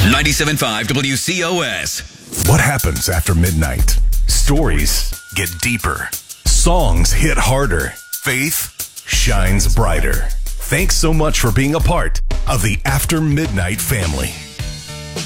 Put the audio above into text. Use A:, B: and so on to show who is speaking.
A: 97.5 WCOS.
B: What happens after midnight? Stories get deeper. Songs hit harder. Faith shines brighter. Thanks so much for being a part of the After Midnight family.